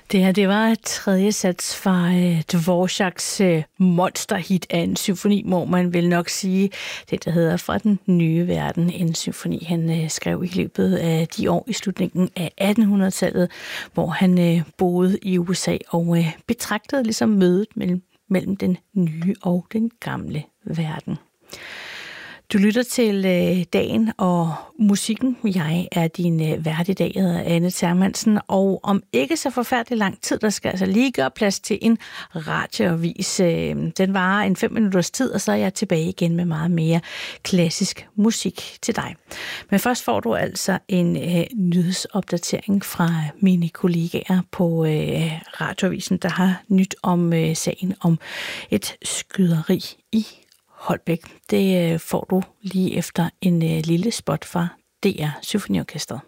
Det her, det var tredje sats fra Dvoraks monsterhit af en symfoni, må man vel nok sige. Det, der hedder Fra den nye verden. En symfoni, han skrev i løbet af de år i slutningen af 1800-tallet, hvor han boede i USA og betragtede ligesom mødet mellem den nye og den gamle verden. Du lytter til Dagen og musikken. Jeg er din vært i dag, jeg hedder Anne Termansen, og om ikke så forfærdelig lang tid, der skal altså lige gøre plads til en radioavis. Den varer en 5 minutters tid, og så er jeg tilbage igen med meget mere klassisk musik til dig. Men først får du altså en nyhedsopdatering fra mine kollegaer på radioavisen, der har nyt om sagen om et skyderi i Holbæk. Det får du lige efter en lille spot fra DR Symfoniorkestret.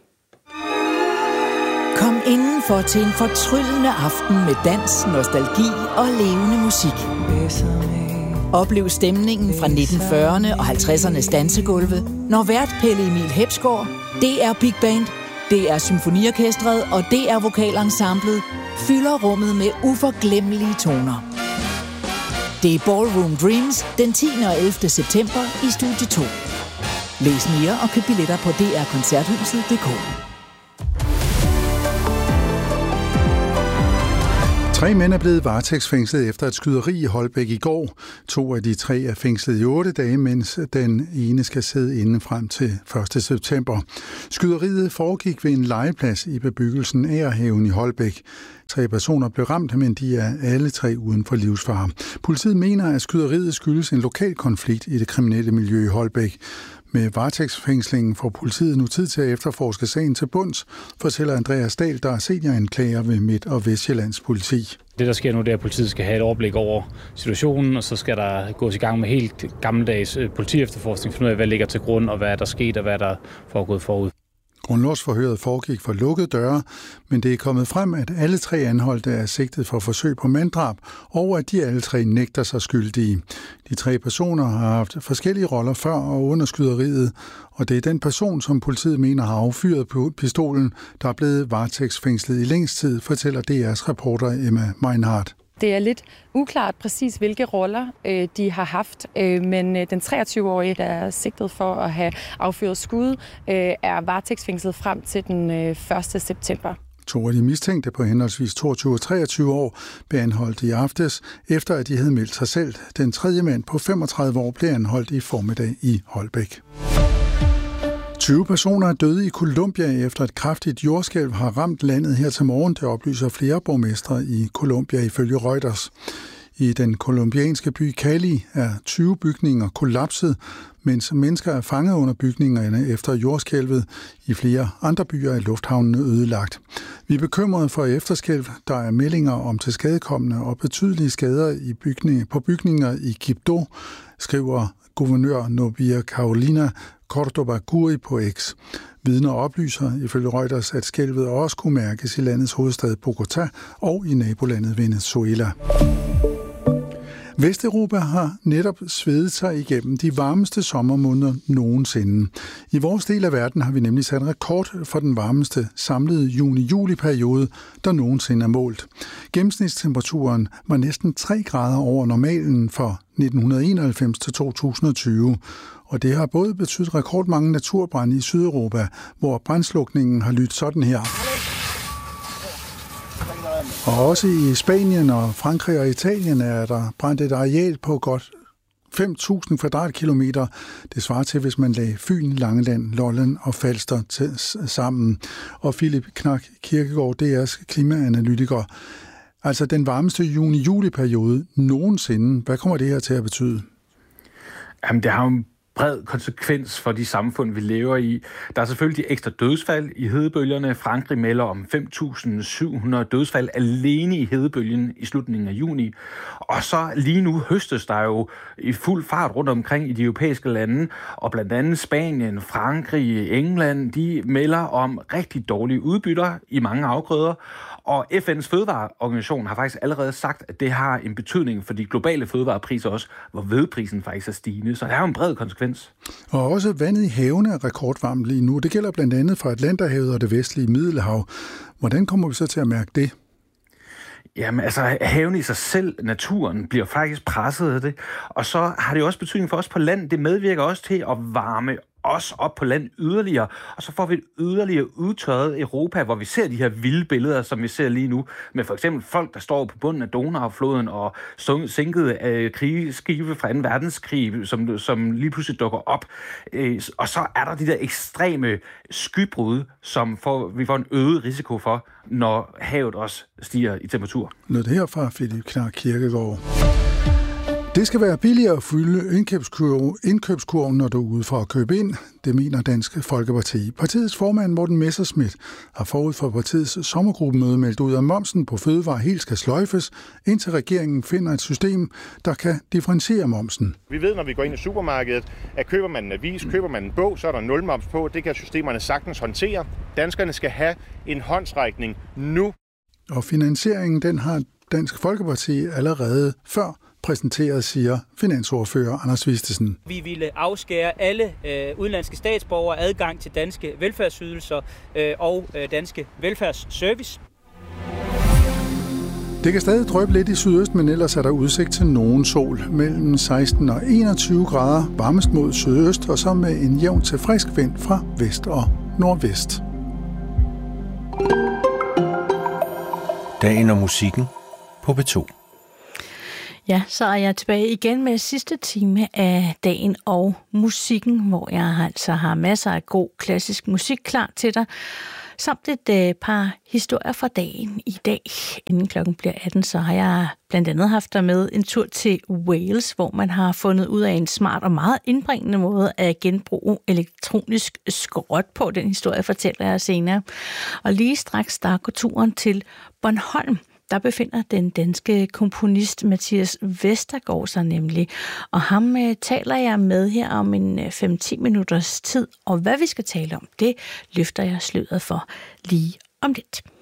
Kom indenfor til en fortryllende aften med dans, nostalgi og levende musik. Oplev stemningen fra 1940'erne og 50'ernes dansegulve, når vært Pelle Emil Hepsgaard, DR Big Band, DR Symfoniorkestret og DR Vokalensemblet fylder rummet med uforglemmelige toner. Det er Ballroom Dreams den 10. og 11. september i Studie 2. Læs mere og køb billetter på drkoncerthuset.dk. 3 mænd er blevet varetægtsfængslet efter et skyderi i Holbæk i går. 2 af de 3 er fængslet i 8 dage, mens den ene skal sidde inde frem til 1. september. Skyderiet foregik ved en legeplads i bebyggelsen Agerhaven i Holbæk. 3 personer blev ramt, men de er alle 3 uden for livsfare. Politiet mener, at skyderiet skyldes en lokal konflikt i det kriminelle miljø i Holbæk. Med varetægtsfængslingen får politiet nu tid til at efterforske sagen til bunds, fortæller Andreas Dahl, der er senioranklager ved Midt- og Vestjyllands politi. Det, der sker nu, det er, at politiet skal have et overblik over situationen, og så skal der gås i gang med helt gammeldags politiefterforskning, finde ud af, hvad ligger til grund, og hvad er der sket, og hvad er der foregået forud. Grundlovsforhøret foregik for lukkede døre, men det er kommet frem, at alle 3 anholdte er sigtet for forsøg på manddrab, og at de alle 3 nægter sig skyldige. De 3 personer har haft forskellige roller før og under skyderiet, og det er den person, som politiet mener har affyret på pistolen, der er blevet varetægtsfængslet i længst tid, fortæller DR's reporter Emma Meinhardt. Det er lidt uklart præcis, hvilke roller de har haft, men den 23-årige, der er sigtet for at have affyret skud, er varetægtsfængslet frem til den 1. september. 2 af de mistænkte på henholdsvis 22 og 23 år blev anholdt i aftes, efter at de havde meldt sig selv. Den 3. mand på 35 år blev anholdt i formiddag i Holbæk. 20 personer er døde i Colombia efter et kraftigt jordskælv har ramt landet her til morgen. Det oplyser flere borgmestre i Colombia ifølge Reuters. I den colombianske by Cali er 20 bygninger kollapset, mens mennesker er fanget under bygningerne efter jordskælvet. I flere andre byer er lufthavnene ødelagt. Vi er bekymrede for efterskælv. Der er meldinger om tilskadekomne og betydelige skader på bygninger i Quibdó, skriver guvernør Nubia Carolina Cordoba Guri på X. Vidner oplyser ifølge Reuters, at skælvet også kunne mærkes i landets hovedstad Bogotá og i nabolandet Venezuela. Vesteuropa har netop svedet sig igennem de varmeste sommermåneder nogensinde. I vores del af verden har vi nemlig sat rekord for den varmeste samlede juni-juli-periode, der nogensinde er målt. Gennemsnitstemperaturen var næsten 3 grader over normalen for 1991 til 2020. Og det har både betydet rekordmange naturbrande i Sydeuropa, hvor brandslukningen har lyttet sådan her. Og også i Spanien og Frankrig og Italien er der brændt et areal på godt 5.000 kvadratkilometer. Det svarer til, hvis man lagde Fyn, Langeland, Lolland og Falster sammen. Og Philip Knak Kirkegaard, DR's klimaanalytiker. Altså den varmeste juni-juli-periode nogensinde. Hvad kommer det her til at betyde? Jamen, det har jo bred konsekvens for de samfund, vi lever i. Der er selvfølgelig de ekstra dødsfald i hedebølgerne. Frankrig melder om 5.700 dødsfald alene i hedebølgen i slutningen af juni. Og så lige nu høstes der jo i fuld fart rundt omkring i de europæiske lande, og blandt andet Spanien, Frankrig, England, de melder om rigtig dårlige udbytter i mange afgrøder. Og FN's fødevareorganisation har faktisk allerede sagt, at det har en betydning for de globale fødevarepriser også, hvor hvedeprisen faktisk er stigende. Så det er jo en bred konsekvens. Og også vandet i havene er rekordvarmt lige nu. Det gælder blandt andet fra Atlanterhavet og det vestlige Middelhav. Hvordan kommer vi så til at mærke det? Jamen altså, haven i sig selv, naturen, bliver faktisk presset af det. Og så har det jo også betydning for os på land. Det medvirker også til at varme os op på land yderligere. Og så får vi et yderligere udtørret Europa, hvor vi ser de her vilde billeder, som vi ser lige nu. Med for eksempel folk, der står på bunden af Donaufloden og sænkede krigsskibe fra 2. verdenskrig, som lige pludselig dukker op. Og så er der de der ekstreme skybrud, som vi får en øget risiko for, når havet også stiger i temperatur. Noget herfra, Philip Knark Kirkegaard. Det skal være billigere at fylde indkøbskurven, når du er ude for at købe ind. Det mener Dansk Folkeparti. Partiets formand Morten Messerschmidt har forud for partiets sommergruppemøde meldt ud, at momsen på fødevarer helt skal sløjfes, indtil regeringen finder et system, der kan differentiere momsen. Vi ved, når vi går ind i supermarkedet, at køber man en avis, køber man en bog, så er der 0 moms på. Det kan systemerne sagtens håndtere. Danskerne skal have en håndsrækning nu. Og finansieringen, den har Dansk Folkeparti allerede før præsenteret, siger finansordfører Anders Vistesen. Vi ville afskære alle udenlandske statsborgere adgang til danske velfærdsydelser og danske velfærdsservice. Det kan stadig dryppe lidt i sydøst, men ellers er der udsigt til nogen sol. Mellem 16 og 21 grader varmest mod sydøst, og så med en jævn til frisk vind fra vest og nordvest. Dagen og musikken på P2. Ja, så er jeg tilbage igen med sidste time af dagen og musikken, hvor jeg altså har masser af god klassisk musik klar til dig, samt et par historier fra dagen i dag. Inden klokken bliver 18, så har jeg blandt andet haft dig med en tur til Wales, hvor man har fundet ud af en smart og meget indbringende måde at genbruge elektronisk skrot på. Den historie fortæller jeg senere. Og lige straks der går turen til Bornholm. Der befinder den danske komponist Mathias Vestergaard sig nemlig, og ham taler jeg med her om en 5-10 minutters tid, og hvad vi skal tale om, det løfter jeg sløret for lige om lidt.